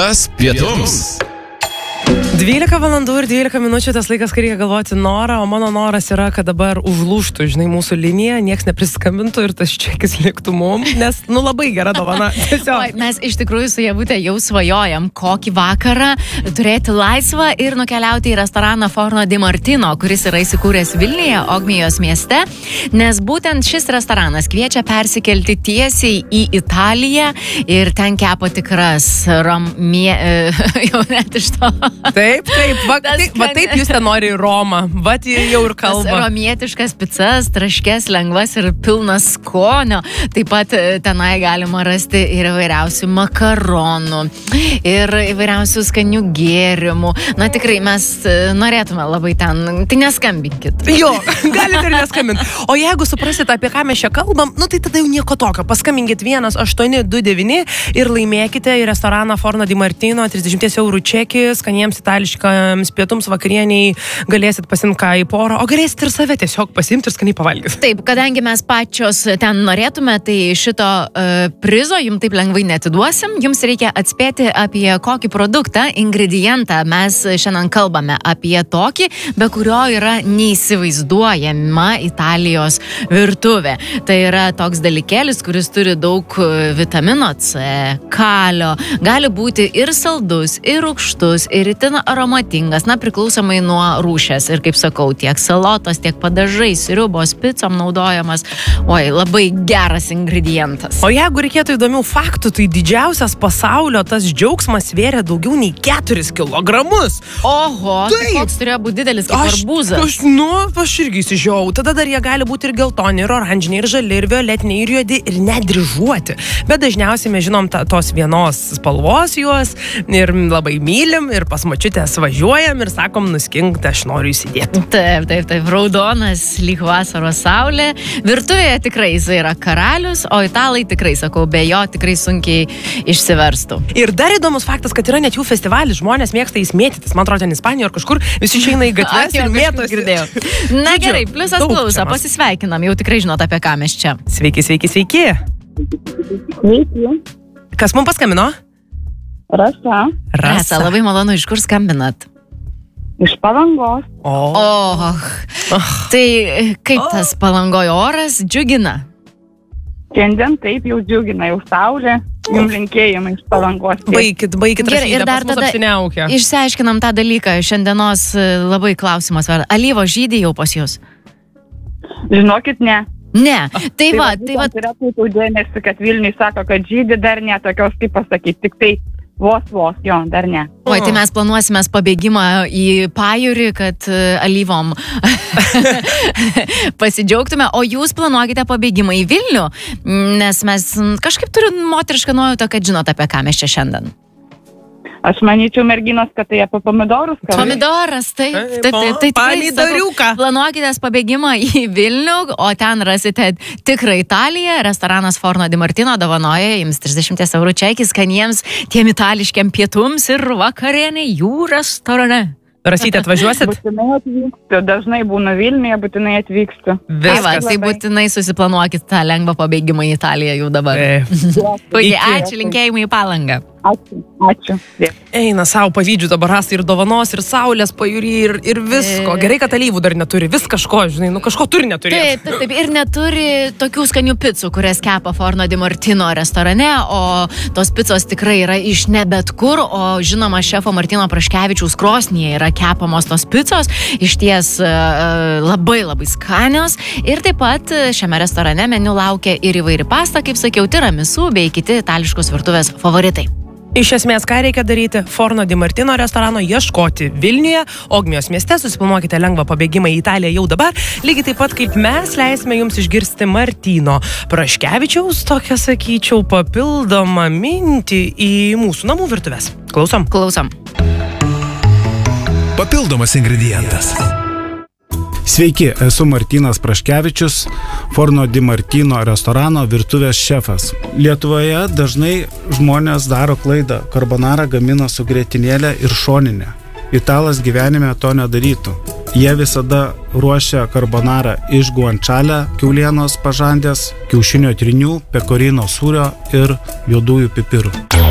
Kas pietums? 12 valandų ir 12 minučių tas laikas, kai reikia galvoti norą, o mano noras yra, kad dabar užlūžtų, žinai, mūsų linija, nieks nepriskambintų ir tas čekis liktų mum, nes, labai gera dovana. Mes iš tikrųjų su Ievute jau svajojam, kokį vakarą turėti laisvą ir nukeliauti į restoraną Forno di Martino, kuris yra įsikūręs Vilniuje, Ogmijos mieste, nes būtent šis restoranas kviečia persikelti tiesiai į Italiją ir ten kepa tikras jau net iš to. Taip, taip jūs ten nori į Romą, jau ir kalba. Tas romietiškas picas, traškes, lengvas ir pilnas skonio. Taip pat tenai galima rasti ir įvairiausių makaronų, ir įvairiausių skanių gėrimų. Na tikrai, mes norėtume labai ten, tai neskambinkit. Jo, galite ir neskambinti. O jeigu suprasite, apie ką mes čia kalbam, tai tada jau nieko tokio. Paskambinkit 1829 ir laimėkite į restoraną Forno di Martino 30 eurų čekį, skaniems itališkams pietums vakarieniai, galėsit pasimti ką į porą, o galėsit ir save tiesiog pasimti ir skaniai pavalgyti. Taip, kadangi mes pačios ten norėtume, tai šito prizo jums taip lengvai netiduosim, jums reikia atspėti apie kokį produktą, ingredientą mes šiandien kalbame, apie tokį, be kurio yra neįsivaizduojama Italijos virtuvė. Tai yra toks dalykėlis, kuris turi daug vitamino C, kalio, gali būti ir saldus, ir rūgštus, ir itin aromatingas, priklausomai nuo rūšės. Ir kaip sakau, tiek salotos, tiek padažai, sriubos, picom naudojamas. Oi, labai geras ingredientas. O jeigu reikėtų įdomių faktų, tai didžiausias pasaulio tas džiaugsmas svėrė daugiau nei 4 kilogramus. Oho, tai koks turėjo būti didelis kaip arbūzas. Aš irgi įsižiau. Tada dar jie gali būti ir geltoni, ir oranžiniai, ir žali, ir violetiniai, ir juodi, ir net dryžuoti. Bet dažniausiai mes žinom tos vienos spalvos juos ir labai mylim ir pas močiutės važiuojam ir sakom, nuskink, aš noriu įsidėti. Taip, raudonas, lyg vasaros saulė. Virtuvėje tikrai jis yra karalius, o italai tikrai, sakau, be jo tikrai sunkiai išsiverstų. Ir dar įdomus faktas, kad yra net jų festivalis, žmonės mėgsta įsmėtytis, man atrodo, ten Ispanijoje ar kažkur, visi išeina į gatves ir mėtos. Girdėjau. Na gerai, pliusas klausa, pasisveikinam, jau tikrai žinot, apie ką mes čia. Sveiki. Sveiki. Kas mums paskambino? Rasa, labai malonu, iš kur skambinat? Iš Palangos. Tai kaip tas Palangojo oras džiugina? Šiandien taip jau džiugina, jau saulė, jums linkėjimai iš Palangos. Baikit rašyti, ir dar tada išsiaiškinam tą dalyką, šiandienos labai klausimas, ar alyvo žydi jau pas jūs? Žinokit, ne. Ne, tai va. Yra tų dėmesį, kad Vilniui sako, kad žydi dar ne, tokios kaip pasakyti, tik tai vos, jo, dar ne. Oi, tai mes planuosime pabėgimą į pajūrį, kad alyvom pasidžiaugtume, o jūs planuokite pabėgimą į Vilnių, nes mes kažkaip turim moterišką nuojautą, kad žinot, apie ką mes čia šiandien. Aš manyčiau, merginos, kad tai apie pomidorus. Pomidoras, taip. Pomidoriuką. Planuokite pabėgimą į Vilnių, o ten rasite tikrą Italiją. Restoranas Forno di Martino dovanoja jums 30 eurų čekį skaniems tiem itališkiam pietums ir vakarienė jų restorane. Rasytė, atvažiuosit? Būtinai atvykstu. Dažnai būnu Vilniuje, būtinai atvykstu. Tai būtinai susiplanuokit tą lengvą pabėgimą į Italiją jau dabar. Ačiū, linkėjimai į Palangą. Ačiū. Eina savo pavydžių dabar rasti ir dovanos, ir saulės pajūry, ir visko. Gerai, kad alyvų dar neturi. Vis kažko, žinai, kažko turi neturėti. Taip. Ir neturi tokių skanių picų, kurias kepa Forno di Martino restorane, o tos picos tikrai yra iš ne bet kur, o žinoma, šefo Martino Praškevičiaus krosnyje yra kepamos tos picos, išties labai skanios. Ir taip pat šiame restorane meniu laukia ir įvairi pasta, kaip sakiau, tiramisu bei kiti itališkos virtuvės favoritai. Iš esmės, ką reikia daryti? Forno di Martino restorano ieškoti Vilniuje, Ogmijos mieste, susiplanuokite lengvą pabėgimą į Italiją jau dabar, lygiai taip pat kaip mes leisime jums išgirsti Martino Praškevičiaus, tokią sakyčiau, papildomą mintį į mūsų namų virtuves. Klausom. Papildomas ingredientas. Sveiki, esu Martynas Praškevičius, Forno di Martino restorano virtuvės šefas. Lietuvoje dažnai žmonės daro klaidą. Karbonarą gamina su grietinėle ir šoninė. Italas gyvenime to nedarytų. Jie visada ruošia karbonarą iš guančalę, kiaulienos pažandės, kiaušinio trinių, pekorino sūrio ir juodųjų pipirų.